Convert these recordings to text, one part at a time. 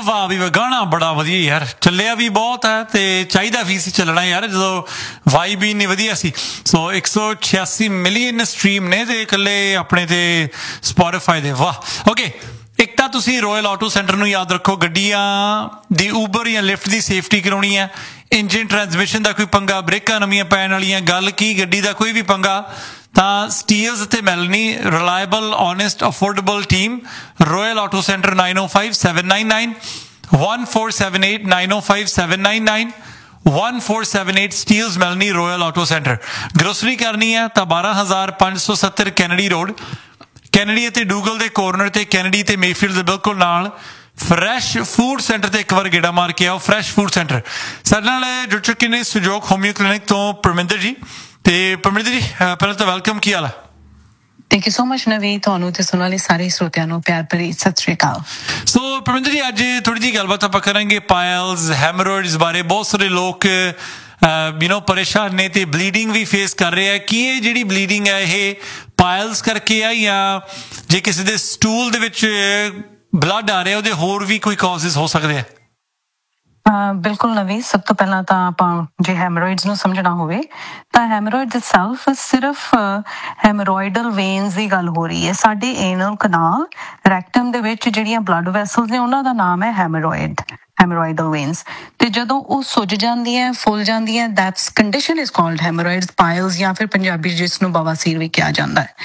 ਵਾਹ ਵੀ ਗਾਣਾ ਬੜਾ ਵਧੀਆ ਯਾਰ, ਚੱਲਿਆ ਵੀ ਬਹੁਤ ਹੈ ਤੇ ਚਾਹੀਦਾ ਵੀ ਸੀ ਚੱਲਣਾ ਯਾਰ, ਜਦੋਂ ਵਾਈਬ ਵੀ ਇੰਨੀ ਵਧੀਆ ਸੀ। ਸੋ 186 ਮਿਲੀਅਨ ਸਟ੍ਰੀਮ ਨੇ ਤੇ ਇਕੱਲੇ ਆਪਣੇ ਤੇ ਸਪੋਟੀਫਾਈ ਦੇ। ਵਾਹ ਓਕੇ, ਇੱਕ ਤਾਂ ਤੁਸੀਂ ਰੋਇਲ ਆਟੋ ਸੈਂਟਰ ਨੂੰ ਯਾਦ ਰੱਖੋ, ਗੱਡੀਆਂ ਦੀ ਊਬਰ ਜਾਂ ਲਿਫਟ ਦੀ ਸੇਫਟੀ ਕਰਾਉਣੀ ਹੈ, ਇੰਜਨ ਟਰਾਂਸਮਿਸ਼ਨ ਦਾ ਕੋਈ ਪੰਗਾ, ਬ੍ਰੇਕਾਂ ਨਵੀਆਂ ਪੈਣ ਵਾਲੀਆਂ, ਗੱਲ ਕੀ ਗੱਡੀ ਦਾ ਕੋਈ ਵੀ ਪੰਗਾ, ਤਾਂ ਸਟੀਲਸ ਅਤੇ ਮੈਲਨੀ reliable honest affordable team, royal auto centre 905799 1478 905 799 1478 Steeles ਮੈਲਨੀ royal auto centre. Grocery ਕਰਨੀ ਹੈ ਤਾਂ 12570 ਕੈਨੇਡੀ ਰੋਡ, ਕੈਨੇਡੀ ਅਤੇ ਡੂਗਲ ਦੇ ਕੋਰਨਰ ਤੇ, ਕੈਨੇਡੀ ਤੇ ਮੇਫੀਲਡ ਦੇ ਬਿਲਕੁਲ ਨਾਲ ਫਰੈਸ਼ ਫੂਡ ਸੈਂਟਰ ਤੇ ਇੱਕ ਵਾਰ ਗੇੜਾ ਮਾਰ ਕੇ ਆਓ। Fresh food centre. ਸਾਡੇ ਨਾਲ ਜੁੜ ਚੁੱਕੇ ਨੇ ਸੁਜੋਗ ਹੋਮਿਓ ਕਲੀਨਿਕ ਤੋਂ ਪਰਮਿੰਦਰ ਜੀ। ਤੇ ਪਰਮਿੰਦਰ ਜੀ ਪਹਿਲਾਂ ਤਾਂ ਵੈਲਕਮ, ਕੀ ਹਾਲ ਹੈ? ਥੈਂਕ ਯੂ ਸੋ ਮਚ ਨਵੀ, ਤੁਹਾਨੂੰ ਤੇ ਸੁਣਨ ਵਾਲੇ ਸਾਰੇ ਸਰੋਤਿਆਂ ਨੂੰ ਪਿਆਰ ਭਰੀ ਸਤਿ ਸ਼੍ਰੀ ਅਕਾਲ। ਸੋ ਪਰਮਿੰਦਰ ਜੀ, ਅੱਜ ਥੋੜੀ ਜਿਹੀ ਗੱਲਬਾਤ ਆਪਾਂ ਕਰਾਂਗੇ ਪਾਇਲਸ, ਹੈਮਰੋਇਡਸ ਬਾਰੇ। ਬਹੁਤ ਸਾਰੇ ਲੋਕ ਪਰੇਸ਼ਾਨ ਨੇ ਤੇ ਬਲੀਡਿੰਗ ਵੀ ਫੇਸ ਕਰ ਰਹੇ ਆ। ਕੀ ਇਹ ਜਿਹੜੀ ਬਲੀਡਿੰਗ ਹੈ ਇਹ ਪਾਇਲਸ ਕਰਕੇ ਆ, ਜਾਂ ਜੇ ਕਿਸੇ ਦੇ ਸਟੂਲ ਦੇ ਵਿੱਚ ਬਲੱਡ ਆ ਰਿਹਾ ਉਹਦੇ ਹੋਰ ਵੀ ਕੋਈ ਕਾਜ਼ਸ ਹੋ ਸਕਦੇ ਆ? ਬਿਲਕੁਲ ਨਵੀ, ਸਭ ਤੋਂ ਪਹਿਲਾਂ ਤਾਂ ਆਪਾਂ ਜੇ ਹੈਮਰੋਇਡਸ ਨੂੰ ਸਮਝਣਾ ਹੋਵੇ ਤਾਂ ਹੈਮਰੋਇਡਸ ਇਟਸੈਲਫ ਸਿਰਫ ਹੈਮਰੋਇਡਲ ਵੇਨਸ ਦੀ ਗੱਲ ਹੋ ਰਹੀ ਹੈ। ਸਾਡੇ ਏਨਲ ਕਨਾਲ ਰੈਕਟਮ ਦੇ ਵਿੱਚ ਜਿਹੜੀਆਂ ਬਲੱਡ ਵੈਸਲਸ ਨੇ ਉਹਨਾਂ ਦਾ ਨਾਮ ਹੈ ਹੈਮਰੋਇਡਲ ਵੇਨਸ। ਤੇ ਜਦੋਂ ਉਹ ਸੁੱਜ ਜਾਂਦੀਆਂ, ਫੁੱਲ ਜਾਂਦੀਆਂ, that's condition is called ਹੈਮਰੋਇਡਸ, piles, ਜਾਂ ਫਿਰ ਪੰਜਾਬੀ ਜਿਸ ਨੂੰ ਬਵਾਸੀਰ ਵੀ ਕਿਹਾ ਜਾਂਦਾ ਹੈ।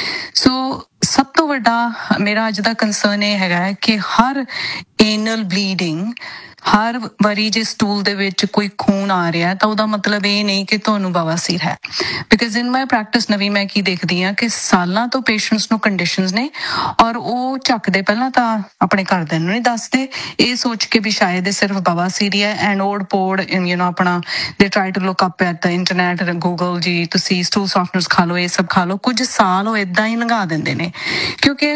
ਸੋ ਸਭ ਤੋਂ ਵੱਡਾ ਮੇਰਾ ਅੱਜ ਦਾ ਕੰਸਰਨ ਇਹ ਹੈਗਾ ਕਿ ਹਰ ਏਨਲ ਬਲੀਡਿੰਗ, ਹਰ ਵਾਰੀ ਜੇ ਸਟੂਲ ਦੇ ਵਿੱਚ ਕੋਈ ਖੂਨ ਆ ਰਿਹਾ ਤਾਂ ਉਹਦਾ ਮਤਲਬ ਇਹ ਨਹੀਂ ਕਿ ਤੁਹਾਨੂੰ ਬਵਾਸੀਰ ਹੈ। ਬਿਕਾਜ਼ ਇਨ ਮਾਈ ਪ੍ਰੈਕਟਿਸ ਨਵੀਂ ਮੈਂ ਕੀ ਦੇਖਦੀ ਹਾਂ ਕਿ ਸਾਲਾਂ ਤੋਂ ਪੇਸ਼ੈਂਟਸ ਨੂੰ ਕੰਡੀਸ਼ਨਸ ਨੇ ਔਰ ਉਹ ਝੱਕਦੇ ਪਹਿਲਾਂ ਤਾਂ ਆਪਣੇ ਘਰਦਿਆਂ ਨੂੰ ਨਹੀਂ ਦੱਸਦੇ, ਇਹ ਸੋਚ ਕੇ ਵੀ ਸ਼ਾਇਦ ਇਹ ਸਿਰਫ ਬਵਾਸੀਰ ਹੀ ਹੈ। ਐਂਡ ਓੜ ਪੋੜ ਆਪਣਾ ਦੇ try to look up at the internet, Google ਜੀ, ਤੁਸੀਂ ਸਟੂਲ ਸੌਫਟਨਰਸ ਖਾ ਲਓ, ਇਹ ਸਭ ਖਾ ਲਓ। ਕੁਝ ਸਾਲ ਉਹ ਏਦਾਂ ਹੀ ਲੰਘਾ ਦਿੰਦੇ ਨੇ, ਕਿਉਂਕਿ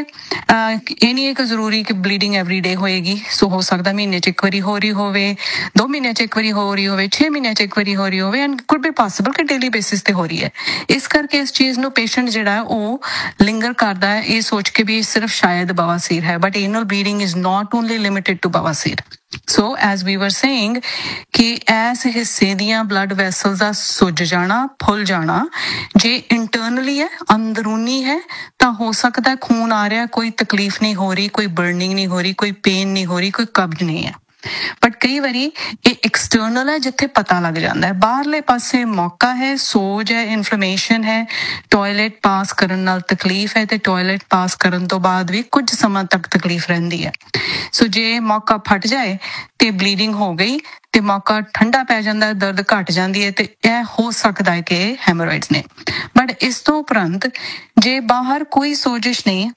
ਇਹ ਨਹੀਂ ਇੱਕ ਜ਼ਰੂਰੀ ਕਿ ਬਲੀਡਿੰਗ ਐਵਰੀ ਡੇ ਹੋਏਗੀ। ਸੋ ਹੋ ਸਕਦਾ ਮਹੀਨੇ 'ਚ ਇੱਕ ਵਾਰੀ ਹੋ ਰਹੀ ਹੋਵੇ, 2 ਮਹੀਨਿਆਂ 'ਚ ਇੱਕ ਵਾਰੀ ਹੋ ਰਹੀ ਹੋਵੇ, 6 ਮਹੀਨਿਆਂ 'ਚ ਇੱਕ ਵਾਰੀ ਹੋ ਰਹੀ ਹੋਵੇ, ਐਂਡ ਕੁਡ ਬੀ ਪੋਸੀਬਲ ਕਿ ਡੇਲੀ ਬੇਸਿਸ ਤੇ ਹੋ ਰਹੀ ਹੈ। ਇਸ ਕਰਕੇ ਇਸ ਚੀਜ਼ ਨੂੰ ਪੇਸ਼ੈਂਟ ਜਿਹੜਾ ਹੈ ਉਹ ਲਿੰਗਰ ਕਰਦਾ ਹੈ, ਇਹ ਸੋਚ ਕੇ ਵੀ ਸਿਰਫ ਸ਼ਾਇਦ ਬਵਾਸੀਰ ਹੈ। But ਏਨਲ bleeding is not only limited to ਬਵਾਸੀਰ। So as ਵੀ ਵਰ ਸੇਇੰਗ ਕਿ ਇਸ ਹਿੱਸੇ ਦੀਆਂ ਬਲੱਡ ਵੈਸਲਸ ਦਾ ਸੁੱਜ ਜਾਣਾ, ਫੁੱਲ ਜਾਣਾ, ਜੇ ਇੰਟਰਨਲੀ ਹੈ, ਅੰਦਰੂਨੀ ਹੈ, ਤਾਂ ਹੋ ਸਕਦਾ ਖੂਨ ਆ ਰਿਹਾ, ਕੋਈ ਤਕਲੀਫ ਨਹੀਂ ਹੋ ਰਹੀ, ਕੋਈ ਬਰਨਿੰਗ ਨਹੀਂ ਹੋ ਰਹੀ, ਕੋਈ ਪੇਨ ਨਹੀਂ ਹੋ ਰਹੀ, ਕੋਈ ਕਬਜ਼ ਨਹੀਂ ਹੈ। ਬਟ ਕਈ ਵਾਰੀ ਇਹ ਐਕਸਟਰਨਲ ਹੈ ਜਿੱਥੇ ਪਤਾ ਲੱਗ ਜਾਂਦਾ ਹੈ, ਬਾਹਰਲੇ ਪਾਸੇ ਮੌਕਾ ਹੈ, ਸੋਜ ਹੈ, ਇਨਫਲੇਮੇਸ਼ਨ ਹੈ, ਟੋਇਲਟ ਪਾਸ ਕਰਨ ਨਾਲ ਤਕਲੀਫ ਹੈ, ਤੇ ਟੋਇਲਟ ਪਾਸ ਕਰਨ ਤੋਂ ਬਾਅਦ ਵੀ ਕੁਝ ਸਮਾਂ ਤੱਕ ਤਕਲੀਫ ਰਹਿੰਦੀ ਹੈ। ਸੋ ਜੇ ਮੌਕਾ ਫਟ ਜਾਏ ਤੇ ਬਲੀਡਿੰਗ ਹੋ ਗਈ ਤੇ ਮੌਕਾ ਠੰਡਾ ਪੈ ਜਾਂਦਾ, ਦਰਦ ਘਟ ਜਾਂਦੀ ਹੈ, ਤੇ ਇਹ ਹੋ ਸਕਦਾ ਹੈ ਕਿ ਹੈਮਰੋਇਡਸ ਨੇ। ਬਟ ਇਸ ਤੋਂ ਉਪਰੰਤ ਜੇ ਬਾਹਰ ਕੋਈ ਸੋਜਿਸ਼ ਨਹੀਂ,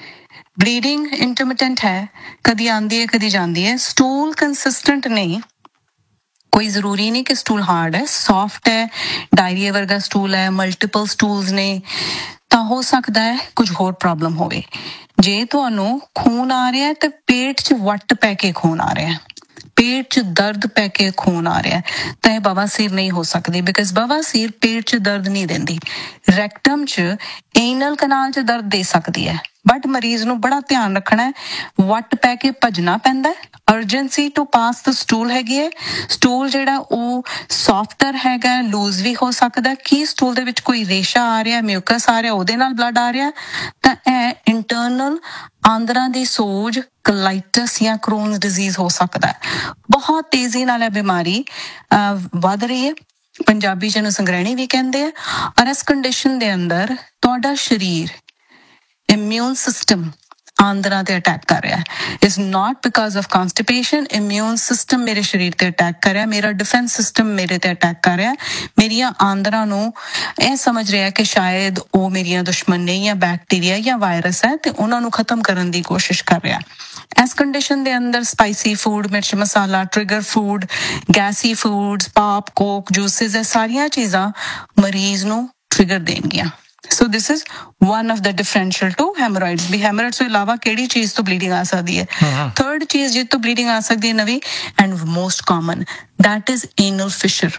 ਬਲੀਡਿੰਗ ਇੰਟਰਮਿਟੈਂਟ ਹੈ, ਕਦੀ ਆਉਂਦੀ ਹੈ ਕਦੀ ਜਾਂਦੀ ਹੈ, ਸਟੂਲ ਕੰਸਿਸਟੈਂਟ ਨਹੀਂ, ਕੋਈ ਜ਼ਰੂਰੀ ਨਹੀਂ ਕਿ ਸਟੂਲ ਹਾਰਡ ਹੈ, ਸੌਫਟ ਹੈ, ਡਾਇਰੀਆ ਵਰਗਾ ਸਟੂਲ ਹੈ, ਮਲਟੀਪਲ ਸਟੂਲਸ ਨੇ, ਤਾਂ ਹੋ ਸਕਦਾ ਹੈ ਕੁਝ ਹੋਰ ਪ੍ਰੋਬਲਮ ਹੋਵੇ। ਜੇ ਤੁਹਾਨੂੰ ਖੂਨ ਆ ਰਿਹਾ ਤੇ ਪੇਟ 'ਚ ਵੱਟ ਪੈ ਕੇ ਖੂਨ ਆ ਰਿਹਾ, ਪੇਟ 'ਚ ਦਰਦ ਪੈ ਕੇ ਖੂਨ ਆ ਰਿਹਾ, ਤਾਂ ਇਹ ਬਵਾਸੀਰ ਨਹੀਂ ਹੋ ਸਕਦੀ। ਬਿਕਾਜ਼ ਬਵਾਸੀਰ ਪੇਟ 'ਚ ਦਰਦ ਨਹੀਂ ਦਿੰਦੀ, ਰੈਕਟਮ 'ਚ, ਏਨਲ ਕਨਾਲ 'ਚ ਦਰਦ ਦੇ ਸਕਦੀ ਹੈ। ਬਟ ਮਰੀਜ਼ ਨੂੰ ਬੜਾ ਧਿਆਨ ਰੱਖਣਾ ਹੈ, ਵੱਟ ਪੈ ਕੇ ਭੱਜਣਾ ਪੈਂਦਾ, ਅਰਜੈਂਸੀ ਟੂ ਪਾਸ ਦ ਸਟੂਲ ਹੈਗੀ ਹੈ। ਸਟੂਲ ਜਿਹੜਾ ਉਹ ਸੌਫਟਰ ਹੈਗਾ, ਲੂਜ਼ ਵੀ ਹੋ ਸਕਦਾ। ਕੀ ਸਟੂਲ ਦੇ ਵਿੱਚ ਕੋਈ ਰੇਸ਼ਾ ਆ ਰਿਹਾ, ਮਿਊਕਸ ਆ ਰਿਹਾ, ਉਹਦੇ ਨਾਲ ਬਲੱਡ ਆ ਰਿਹਾ, ਤਾਂ ਇਹ ਇੰਟਰਨਲ ਆਂਦਰਾਂ ਦੀ ਸੋਜ, ਕਲਾਈਟਸ ਜਾਂ ਕਰੋਨਸ ਡਿਜ਼ੀਜ਼ ਹੋ ਸਕਦਾ ਹੈ। ਬਹੁਤ ਤੇਜ਼ੀ ਨਾਲ ਇਹ ਬਿਮਾਰੀ ਵੱਧ ਰਹੀ ਹੈ, ਪੰਜਾਬੀ 'ਚ ਇਹਨੂੰ ਸੰਗ੍ਰਹਿਣੀ ਵੀ ਕਹਿੰਦੇ ਆ। ਔਰ ਇਸ ਕੰਡੀਸ਼ਨ ਦੇ ਅੰਦਰ ਤੁਹਾਡਾ ਸਰੀਰ, ਇਮਿਊਨ ਸਿਸਟਮ ਆਂਦਰਾਂ ਤੇ ਅਟੈਕ ਕਰ ਰਿਹਾ ਹੈ। It's not because of constipation, immune system ਮੇਰੇ ਸਰੀਰ ਤੇ ਅਟੈਕ ਕਰ ਰਿਹਾ, ਮੇਰਾ ਡਿਫੈਂਸ ਸਿਸਟਮ ਮੇਰੇ ਤੇ ਅਟੈਕ ਕਰ ਰਿਹਾ, ਮੇਰੀਆਂ ਆਂਦਰਾਂ ਨੂੰ ਇਹ ਸਮਝ ਰਿਹਾ ਕਿ ਸ਼ਾਇਦ ਉਹ ਮੇਰੀਆਂ ਦੁਸ਼ਮਣ ਨੇ, ਜਾਂ ਬੈਕਟੀਰੀਆ ਜਾਂ ਵਾਇਰਸ ਹੈ, ਤੇ ਉਹਨਾਂ ਨੂੰ ਖਤਮ ਕਰਨ ਦੀ ਕੋਸ਼ਿਸ਼ ਕਰ ਰਿਹਾ। ਇਸ ਕੰਡੀਸ਼ਨ ਦੇ ਅੰਦਰ ਸਪਾਈਸੀ ਫੂਡ, ਮਿਰਚ ਮਸਾਲਾ, ਟ੍ਰਿਗਰ ਫੂਡ, ਗੈਸੀ ਫੂਡਸ, ਪਾਪ, ਕੋਕ, ਜੂਸਿਸ, ਇਹ ਸਾਰੀਆਂ ਚੀਜ਼ਾਂ ਮਰੀਜ਼ ਨੂੰ trigger ਦੇਣਗੀਆਂ। So this is one of the differential to hemorrhoids। ਵੀ ਹੈਮਰੋਇਡਸ ਤੋਂ ਇਲਾਵਾ ਕਿਹੜੀ ਚੀਜ਼ ਤੋਂ ਬਲੀਡਿੰਗ ਆ ਸਕਦੀ ਹੈ? ਥਰਡ ਚੀਜ਼ ਜਿਸ ਤੋਂ ਬਲੀਡਿੰਗ ਆ ਸਕਦੀ ਹੈ ਨਵੀਂ, and most common, that is anal fissure।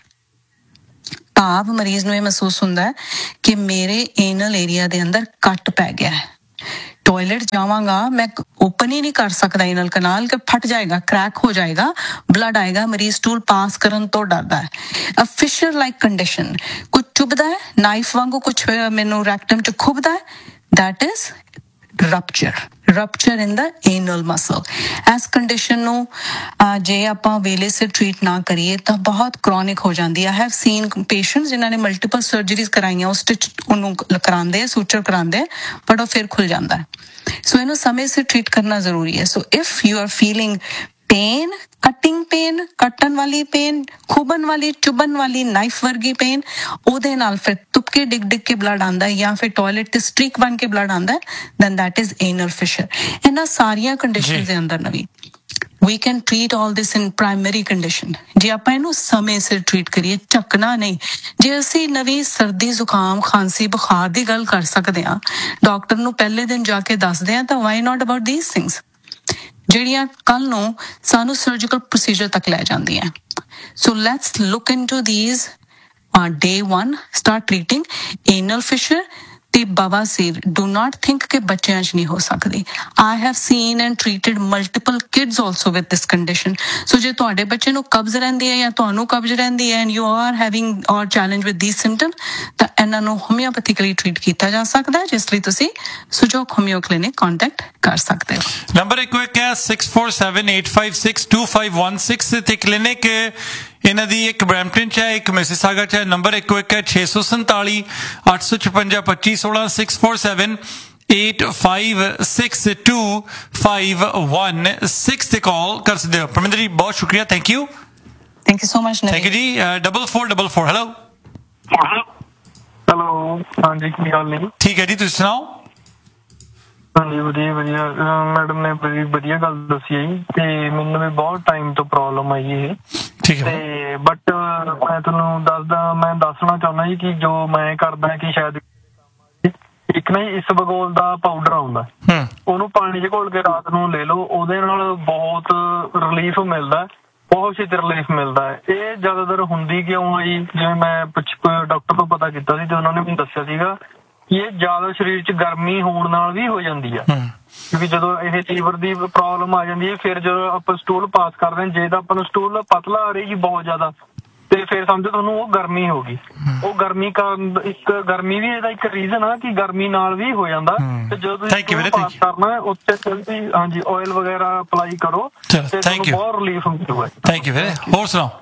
ਭਾਵ ਮਰੀਜ਼ ਨੂੰ ਇਹ ਮਹਿਸੂਸ ਹੁੰਦਾ ਹੈ ਕਿ ਮੇਰੇ ਏਨਲ ਏਰੀਆ ਦੇ ਅੰਦਰ ਕੱਟ ਪੈ ਗਿਆ ਹੈ। टॉयलेट जावांगा मैं ओपन ही नहीं कर सकता एनल कनाल कि फट जाएगा क्रैक हो जाएगा ब्लड आएगा मरीज स्टूल पास करन तो डरदा है अ फिशर लाइक कंडीशन कुछ चुभदा है नाइफ वांगू कुछ मैनू रैक्टम च खुबदा है that is rupture in the anal muscle as condition ਨੂੰ ਜੇ ਆਪਾਂ ਵੇਲੇ ਸਿਰ ਟ੍ਰੀਟ ਨਾ ਕਰੀਏ ਤਾਂ ਬਹੁਤ ਕ੍ਰੋਨਿਕ ਹੋ ਜਾਂਦੀ ਹੈ I have seen patients ਜਿਨ੍ਹਾਂ ਨੇ ਮਲਟੀਪਲ ਸਰਜਰੀਜ਼ ਕਰਾਈਆਂ ਉਹ ਸਟਿਚ ਉਹਨੂੰ ਕਰਾਉਂਦੇ ਸੂਚਰ ਕਰਾਉਂਦੇ ਬਟ ਉਹ ਫਿਰ ਖੁੱਲ ਜਾਂਦਾ ਹੈ ਸੋ ਇਹਨੂੰ ਸਮੇਂ ਸਿਰ ਟ੍ਰੀਟ ਕਰਨਾ ਜ਼ਰੂਰੀ ਹੈ ਸੋ if you are feeling pen cutting pen कटन वाली पेन खुबन वाली चुबन वाली नाइफ वर्गी पेन ओदे नाल फिर तुपके डिग डिग के ब्लड आंदा है या फिर टॉयलेट ते स्ट्रीक बन के ब्लड आंदा है then that is anal fissure इना सारियां कंडीशंस दे अंदर नवी we can treat all this in primary condition ਜੇ ਆਪਾਂ ਇਹਨੂੰ ਸਮੇਂ ਸਿਰ ਟ੍ਰੀਟ ਕਰੀਏ ਝੱਕਣਾ ਨਹੀਂ ਜੇ ਅਸੀਂ ਨਵੀਂ ਸਰਦੀ ਜ਼ੁਕਾਮ ਖਾਂਸੀ ਬੁਖਾਰ ਦੀ ਗੱਲ ਕਰ ਸਕਦੇ ਹਾਂ ਡਾਕਟਰ ਨੂੰ ਪਹਿਲੇ ਦਿਨ ਜਾ ਕੇ ਦੱਸਦੇ ਆ ਤਾਂ why not about these things ਜਿਹੜੀਆਂ ਕੱਲ ਨੂੰ ਸਾਨੂੰ ਸਰਜੀਕਲ ਪ੍ਰੋਸੀਜਰ ਤੱਕ ਲੈ ਜਾਂਦੀਆਂ so let's look into these day 1 start treating anal fissure ਤੇ ਬਵਾਸੀਰ do not think ਕਿ ਬੱਚਿਆਂ 'ਚ ਨਹੀਂ ਹੋ ਸਕਦੀ I have seen and treated multiple kids also with this condition so ਜੇ ਤੁਹਾਡੇ ਬੱਚੇ ਨੂੰ ਕਬਜ਼ ਰਹਿੰਦੀ ਹੈ ਜਾਂ ਤੁਹਾਨੂੰ ਕਬਜ਼ ਰਹਿੰਦੀ ਹੈ and you are having or challenge with these symptoms ਤਾਂ ਇਹਨਾਂ ਨੂੰ ਹੋਮਿਓਪੈਥਿਕਲੀ ਟ੍ਰੀਟ ਕੀਤਾ ਜਾ ਸਕਦਾ ਹੈ ਜਿਸ ਲਈ ਤੁਸੀਂ ਸੁਜੋਗ ਹੋਮਿਓ ਕਲੀਨਿਕ ਕੰਟੈਕਟ ਕਰ ਸਕਦੇ ਹੋ ਨੰਬਰ ਇੱਕ ਹੈ 6478562516 ਤੇ ਕਲੀਨਿਕ ਇਹਨਾਂ ਦੀ ਇੱਕ ਬਰੈਂਪਟਨ 'ਚ ਹੈ ਇੱਕ ਮਿਸਿਸਾਗਾ 'ਚ ਹੈ ਨੰਬਰ ਇੱਕ ਹੈ 647 856 2516 647 8562516 ਤੇ ਕਾਲ ਕਰ ਸਕਦੇ ਹੋ ਪਰਮਿੰਦਰ ਜੀ ਬਹੁਤ ਸ਼ੁਕਰੀਆ thank you so much thank you ਜੀ 4444 ਹੈਲੋ ਹੈਲੋ ਹਾਂਜੀ ਕੀ ਹਾਲ ਨੇ ਠੀਕ ਹੈ ਜੀ ਤੁਸੀਂ ਸੁਣਾਓ ਹਾਂਜੀ ਵਧੀਆ ਮੈਡਮ ਨੇ ਬੜੀ ਵਧੀਆ ਗੱਲ ਦੱਸੀ ਹੈ ਜੀ ਤੇ ਮੈਨੂੰ ਵੀ ਬਹੁਤ ਟਾਈਮ ਤੋਂ ਪ੍ਰੋਬਲਮ ਆਈ ਇਹ ਠੀਕ ਹੈ ਤੇ ਬਟ ਮੈਂ ਤੁਹਾਨੂੰ ਮੈਂ ਦੱਸਣਾ ਚਾਹੁੰਦਾ ਜੀ ਕਿ ਜੋ ਮੈਂ ਕਰਦਾ ਕਿ ਸ਼ਾਇਦ ਇੱਕ ਨਾ ਇਸਬਗੋਲ ਦਾ ਪਾਊਡਰ ਆਉਂਦਾ ਉਹਨੂੰ ਪਾਣੀ 'ਚ ਘੋਲ ਕੇ ਰਾਤ ਨੂੰ ਲੈ ਲਓ ਉਹਦੇ ਨਾਲ ਬਹੁਤ ਰਿਲੀਫ ਮਿਲਦਾ ਬਹੁਤ ਛੇਤੀ ਰਿਲੀਫ ਮਿਲਦਾ ਹੈ ਇਹ ਜ਼ਿਆਦਾਤਰ ਹੁੰਦੀ ਕਿਉਂ ਆ ਜੀ ਜਿਵੇਂ ਮੈਂ ਡਾਕਟਰ ਤੋਂ ਪਤਾ ਕੀਤਾ ਸੀ ਤੇ ਉਹਨਾਂ ਨੇ ਮੈਨੂੰ ਦੱਸਿਆ ਸੀਗਾ ਇਹ ਜ਼ਿਆਦਾ ਸਰੀਰ 'ਚ ਗਰਮੀ ਹੋਣ ਨਾਲ ਵੀ ਹੋ ਜਾਂਦੀ ਆ ਕਿਉਂਕਿ ਜਦੋਂ ਇਹ ਲੀਵਰ ਦੀ ਪ੍ਰੋਬਲਮ ਆ ਜਾਂਦੀ ਹੈ ਫਿਰ ਜਦੋਂ ਆਪਾਂ ਸਟੂਲ ਪਾਸ ਕਰਦੇ ਹਾਂ ਜੇ ਤਾਂ ਆਪਾਂ ਨੂੰ ਸਟੂਲ ਪਤਲਾ ਆ ਰਹੀ ਜੀ ਬਹੁਤ ਜ਼ਿਆਦਾ ਤੇ ਫਿਰ ਸਮਝੋ ਤੁਹਾਨੂੰ ਉਹ ਗਰਮੀ ਹੋ ਗਈ ਉਹ ਗਰਮੀ ਕਾਰਨ ਇੱਕ ਗਰਮੀ ਵੀ ਇਹਦਾ ਇੱਕ ਰੀਜ਼ਨ ਆ ਕਿ ਗਰਮੀ ਨਾਲ ਵੀ ਹੋ ਜਾਂਦਾ ਤੇ ਜਦੋਂ ਤੁਸੀਂ ਪਾਸ ਕਰਨਾ ਉੱਤੇ ਜਲਦੀ ਹਾਂਜੀ ਆਇਲ ਵਗੈਰਾ ਅਪਲਾਈ ਕਰੋ ਤੇ ਤੁਹਾਨੂੰ ਬਹੁਤ ਰਿਲੀਫ ਮਿਲੂਗਾ ਥੈਂਕ ਯੂ ਵੀਰੇ ਹੋਰ ਸੁਣਾਓ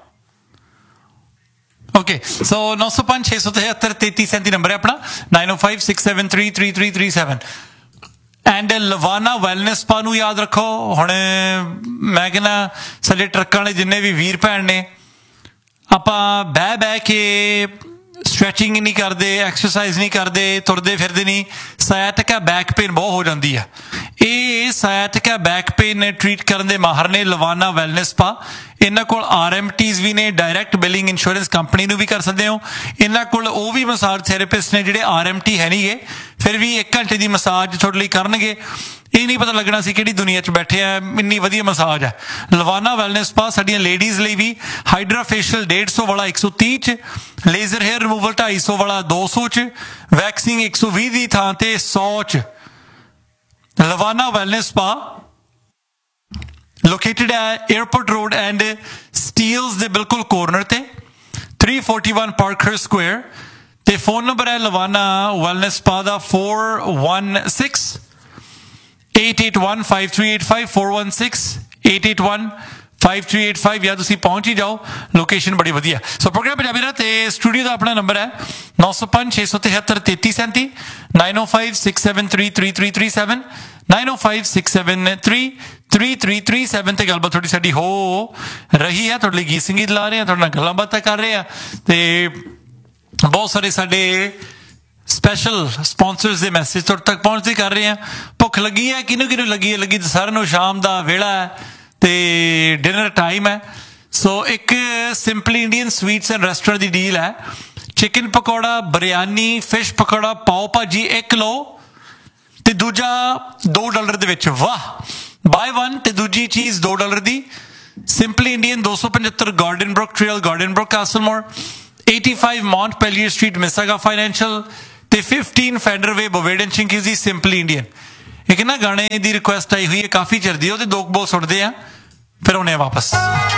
ਓਕੇ ਸੋ 905 673 3337 ਨੰਬਰ ਹੈ ਆਪਣਾ 9056733337 ਐਂਡ ਲਵਾਨਾ ਵੈਲਨੈਸ ਸਪਾ ਨੂੰ ਯਾਦ ਰੱਖੋ ਹੁਣ ਮੈਂ ਕਹਿੰਦਾ ਸਾਡੇ ਟਰੱਕਾਂ ਵਾਲੇ ਜਿੰਨੇ ਵੀ ਵੀਰ ਭੈਣ ਨੇ ਆਪਾਂ ਬਹਿ ਕੇ ਸਟ੍ਰੈਚਿੰਗ ਨਹੀਂ ਕਰਦੇ ਐਕਸਰਸਾਈਜ਼ ਨਹੀਂ ਕਰਦੇ ਤੁਰਦੇ ਫਿਰਦੇ ਨਹੀਂ ਸਾਇਟਿਕਾ ਬੈਕ ਪੇਨ ਬਹੁਤ ਹੋ ਜਾਂਦੀ ਆ ਇਹ ਸਾਇਟਿਕਾ ਬੈਕ ਪੇਨ ਟ੍ਰੀਟ ਕਰਨ ਦੇ ਮਾਹਰ ਨੇ ਲਵਾਨਾ ਵੈਲਨੈਸ ਸਪਾ ਇਹਨਾਂ ਕੋਲ RMTs ਵੀ ਨੇ ਡਾਇਰੈਕਟ ਬਿਲਿੰਗ ਇੰਸ਼ੋਰੈਂਸ ਕੰਪਨੀ ਨੂੰ ਵੀ ਕਰ ਸਕਦੇ ਹੋ ਇਹਨਾਂ ਕੋਲ ਉਹ ਵੀ ਮਸਾਜ ਥੈਰੇਪਿਸਟ ਨੇ ਜਿਹੜੇ RMT ਹੈ ਨਹੀਂ ਗੇ ਫਿਰ ਵੀ 1 ਘੰਟੇ ਦੀ ਮਸਾਜ ਤੁਹਾਡੇ ਲਈ ਕਰਨਗੇ ਇਹ ਨਹੀਂ ਪਤਾ ਲੱਗਣਾ ਸੀ ਕਿਹੜੀ ਦੁਨੀਆ 'ਚ ਬੈਠੇ ਆ ਇੰਨੀ ਵਧੀਆ ਮਸਾਜ ਹੈ ਲਵਾਨਾ ਵੈਲਨੈਸ ਸਪਾ ਸਾਡੀਆਂ ਲੇਡੀਜ਼ ਲਈ ਵੀ ਹਾਈਡਰਾ ਫੇਸ਼ੀਅਲ 150 ਵਾਲਾ 130 'ਚ ਲੇਜ਼ਰ ਹੇਅਰ ਰਿਮੂਵਲ 250 ਵਾਲਾ 200 'ਚ ਵੈਕਸਿੰਗ 120 ਦੀ ਥਾਂ ਤੇ 100 'ਚ ਲਵਾਨਾ wellness spa located at Airport Road and Steeles ਦੇ ਬਿਲਕੁਲ ਕੋਰਨਰ ਤੇ 341 Parker Square ਤੇ ਫੋਨ ਨੰਬਰ ਹੈ ਲਵਾਨਾ ਵੈਲਨੈਸ ਸਪਾ ਦਾ 416-881-5385 416-881-5385 ਜਾਂ ਤੁਸੀਂ ਪਹੁੰਚ ਹੀ ਜਾਓ ਲੋਕੇਸ਼ਨ ਬੜੀ ਵਧੀਆ ਸੋ ਪ੍ਰੋਗਰਾਮ ਪੰਜਾਬੀ ਦਾ ਤੇ ਸਟੂਡੀਓ ਦਾ ਆਪਣਾ ਨੰਬਰ ਹੈ 905-673-3337 905-673-3337 905-673-3337 ਤੇ ਗੱਲਬਾਤ ਥੋੜੀ ਸਾਡੀ ਹੋ ਰਹੀ ਹੈ ਤੁਹਾਡੇ ਲਈ ਗੀਤ ਸੰਗੀਤ ਲਾ ਰਹੇ ਆ ਤੁਹਾਡੇ ਨਾਲ ਗੱਲਾਂ ਬਾਤਾਂ ਕਰ ਰਹੇ ਆ ਤੇ ਬਹੁਤ ਸਾਰੇ ਸਾਡੇ ਸਪੈਸ਼ਲ ਸਪਾਂਸਰਸ ਦੇ ਮੈਸੇਜ ਤੁਹਾਡੇ ਤੱਕ ਪਹੁੰਚਦੇ ਕਰ ਰਹੇ ਆ ਭੁੱਖ ਲੱਗੀ ਹੈ ਕਿਹਨੂੰ ਲੱਗੀ ਹੈ ਲੱਗੀ ਤਾਂ ਸਾਰਿਆਂ ਨੂੰ ਸ਼ਾਮ ਦਾ ਵੇਲਾ ਹੈ ਤੇ ਡਿਨਰ ਟਾਈਮ ਹੈ ਸੋ ਇੱਕ simply Indian sweets and restaurant the deal ਹੈ ਚਿਕਨ ਪਕੌੜਾ ਬਿਰਿਆਨੀ ਫਿਸ਼ ਪਕੌੜਾ ਪਾਓ ਭਾਜੀ ਇੱਕ ਲਓ ਤੇ ਦੂਜਾ $2 ਦੇ ਵਿੱਚ ਵਾਹ ਬਾਏ 1 ਤੇ ਦੂਜੀ ਚੀਜ਼ $2 ਦੀ simply Indian 275 garden Brook trail garden Brook ਕਾਸਲਮੋਰ 85 Montpelier Street Mississauga Financial ਤੇ 15 Fender Way Boveda Chinkies ਦੀ ਸਿੰਪਲੀ ਇੰਡੀਅਨ ਇੱਕ ਨਾ ਗਾਣੇ ਦੀ ਰਿਕੁਐਸਟ ਆਈ ਹੋਈ ਹੈ ਕਾਫੀ ਚਿਰ ਦੀ, ਉਹਦੇ 2 ਬੋਲ ਸੁਣਦੇ ਆ ਫਿਰ ਆਉਂਦੇ ਆ ਵਾਪਸ।